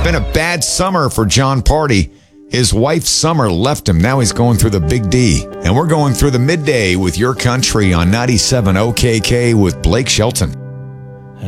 been a bad summer for John Party. His wife, Summer, left him. Now he's going through the Big D. And we're going through the midday with Your Country on 97 OKK with Blake Shelton.